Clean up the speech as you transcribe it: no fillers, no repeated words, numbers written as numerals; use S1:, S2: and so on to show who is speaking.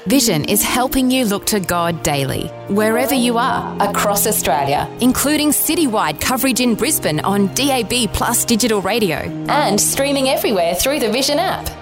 S1: Vision is helping you look to God daily, wherever you are, across Australia, including citywide coverage in Brisbane on DAB+ digital radio, and streaming everywhere through the Vision app.